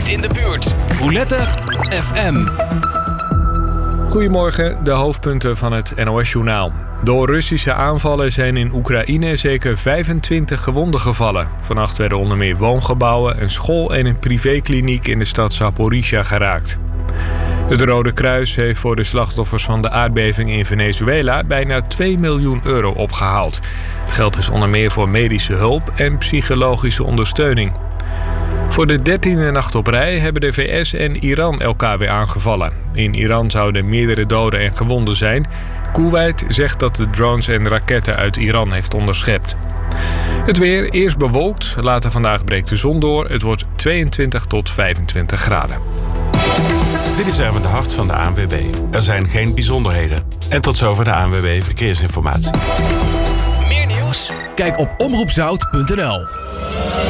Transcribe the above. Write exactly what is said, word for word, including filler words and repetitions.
dichtst in de buurt. Roulette F M. Goedemorgen, de hoofdpunten van het N O S-journaal. Door Russische aanvallen zijn in Oekraïne zeker vijfentwintig gewonden gevallen. Vannacht werden onder meer woongebouwen, een school en een privékliniek in de stad Zaporizhzhia geraakt. Het Rode Kruis heeft voor de slachtoffers van de aardbeving in Venezuela bijna twee miljoen euro opgehaald. Het geld is onder meer voor medische hulp en psychologische ondersteuning. Voor de dertiende nacht op rij hebben de V S en Iran elkaar weer aangevallen. In Iran zouden meerdere doden en gewonden zijn. Kuwait zegt dat de drones en raketten uit Iran heeft onderschept. Het weer, eerst bewolkt, later vandaag breekt de zon door. Het wordt tweeëntwintig tot vijfentwintig graden. Dit is Erwin de Hart van de A N W B. Er zijn geen bijzonderheden. En tot zover de A N W B Verkeersinformatie. Meer nieuws? Kijk op omroep zout punt n l.